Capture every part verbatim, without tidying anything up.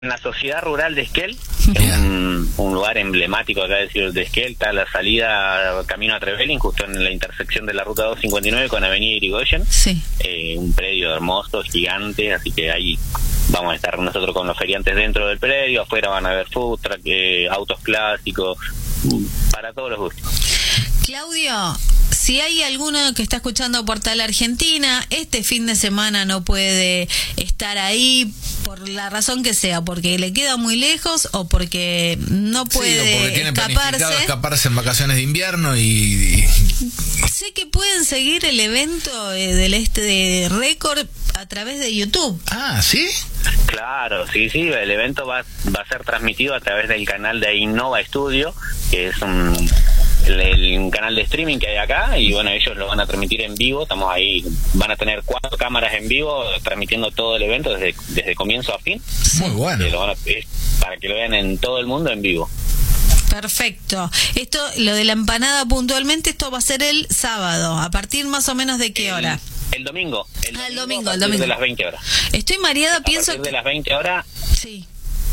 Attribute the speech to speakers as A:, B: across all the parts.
A: En la sociedad rural de Esquel, un, un lugar emblemático acá de Esquel, está la salida camino a Trevelin, justo en la intersección de la ruta doscientos cincuenta y nueve con avenida Irigoyen.
B: Sí.
A: Eh, un predio hermoso, gigante, así que ahí vamos a estar nosotros con los feriantes dentro del predio. Afuera van a haber food truck, eh, autos clásicos, para todos los gustos.
B: Claudio, si hay alguno que está escuchando Portal Argentina, este fin de semana no puede estar ahí por la razón que sea, porque le queda muy lejos o porque no puede
C: sí, o porque tiene
B: escaparse.
C: planificado escaparse en vacaciones de invierno y, y...
B: Sé que pueden seguir el evento eh, del este de Récord a través de YouTube.
C: Ah, ¿sí?
A: Claro, sí, sí, el evento va, va a ser transmitido a través del canal de Innova Studio, que es un... El, el canal de streaming que hay acá, y bueno, ellos lo van a transmitir en vivo. Estamos ahí, van a tener cuatro cámaras en vivo transmitiendo todo el evento desde, desde comienzo a fin.
C: Muy bueno.
A: Lo van a, es para que lo vean en todo el mundo en vivo.
B: Perfecto. Esto, lo de la empanada puntualmente, esto va a ser el sábado. ¿A partir más o menos de qué
A: el,
B: hora?
A: El domingo. El
B: ah, el
A: domingo,
B: domingo,
A: a
B: el
A: partir
B: domingo.
A: de las veinte horas.
B: Estoy mareada,
A: a
B: pienso
A: A partir
B: que...
A: de las veinte horas...
B: Sí.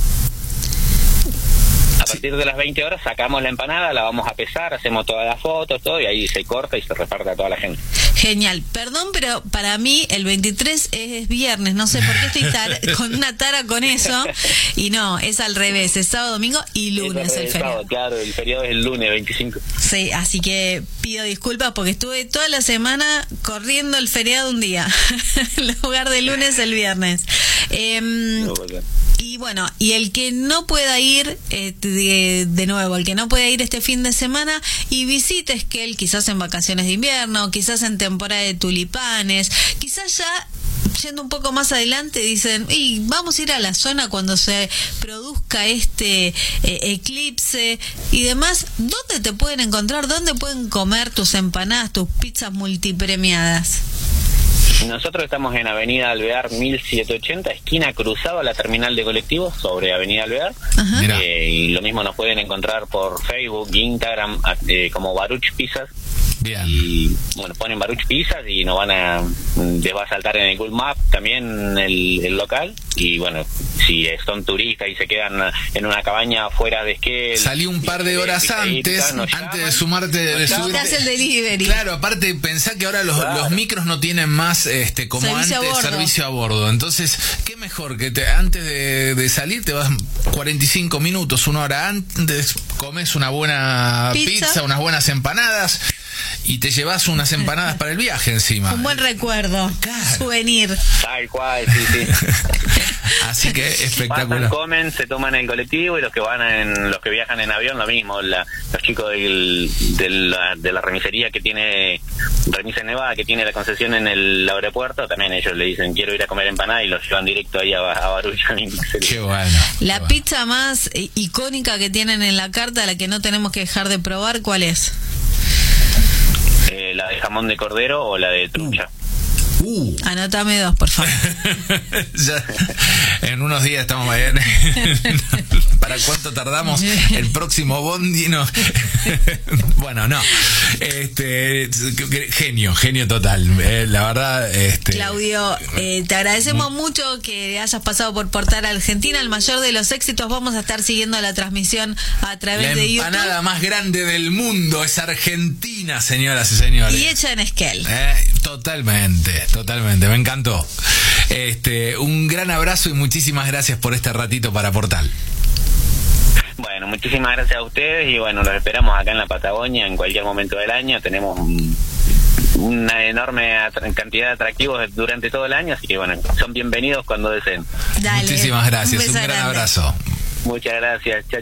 A: A partir de las veinte horas sacamos la empanada, la vamos a pesar, hacemos todas las fotos, todo, y ahí se corta y se reparte a toda la gente.
B: Genial. Perdón, pero para mí el veintitrés es viernes. No sé por qué estoy tar con una tara con eso. Y no, es al revés. Es sábado, domingo y lunes el feriado.
A: Claro, el feriado es el lunes veinticinco.
B: Sí, así que pido disculpas porque estuve toda la semana corriendo el feriado un día. En lugar de lunes, el viernes. Eh, no, bueno. Y bueno, y el que no pueda ir, eh, de, de nuevo, el que no pueda ir este fin de semana y visite Esquel, quizás en vacaciones de invierno, quizás en temporada de tulipanes, quizás ya yendo un poco más adelante dicen, y vamos a ir a la zona cuando se produzca este eh, eclipse y demás. ¿Dónde te pueden encontrar? ¿Dónde pueden comer tus empanadas, tus pizzas multipremiadas?
A: Nosotros estamos en Avenida Alvear mil setecientos ochenta, esquina cruzado a la terminal de colectivos sobre Avenida Alvear. Eh, y lo mismo nos pueden encontrar por Facebook, Instagram, eh, como Baruch Pizzas.
C: Bien.
A: Y bueno, ponen Baruch Pizzas y nos van a, les va a saltar en el Google Maps también el, el local. Y bueno, si son turistas y se quedan en una cabaña fuera de Esquel,
C: salí un par de horas antes, antes de sumarte, de subirte.
B: El delivery.
C: Claro, aparte pensá que ahora los,
A: claro.
C: los micros no tienen más este como
B: servicio
C: antes
B: a
C: servicio a bordo. Entonces, qué mejor que te, antes de, de salir te vas cuarenta y cinco minutos, una hora antes, comes una buena pizza, pizza unas buenas empanadas. Y te llevas unas empanadas para el viaje encima.
B: Un buen recuerdo,
C: claro.
B: Souvenir.
A: Tal cual, sí, sí.
C: Así que espectacular.
A: Pasan, comen, se toman el colectivo, y los que van en, los que viajan en avión, lo mismo. La, los chicos del, de, la, de la remisería que tiene, Remisa Nevada, que tiene la concesión en el aeropuerto, también ellos le dicen, quiero ir a comer empanada, y los llevan directo ahí a, a Baruch.
C: Qué bueno.
B: La
C: qué
B: pizza bueno. más icónica que tienen en la carta, la que no tenemos que dejar de probar, ¿cuál es?
A: Eh, la de jamón de cordero o la de trucha.
C: Uh.
B: Anótame dos, por favor.
C: Ya, en unos días estamos ahí. ¿Para cuánto tardamos? El próximo bondi, no. Bueno, no. Este, genio, genio total. Eh, la verdad, este.
B: Claudio, eh, te agradecemos muy... mucho que hayas pasado por Portal Argentina. El mayor de los éxitos. Vamos a estar siguiendo la transmisión a través
C: la
B: de YouTube.
C: La empanada más grande del mundo es Argentina, señoras y señores.
B: Y hecha en Esquel.
C: Eh, totalmente. Totalmente, me encantó. Este, un gran abrazo y muchísimas gracias por este ratito para Portal.
A: Bueno, muchísimas gracias a ustedes y bueno, los esperamos acá en la Patagonia en cualquier momento del año. Tenemos una enorme cantidad de atractivos durante todo el año, así que bueno, son bienvenidos cuando deseen.
B: Dale,
C: muchísimas gracias, un, un gran
B: grande.
C: abrazo.
A: Muchas gracias. Chao.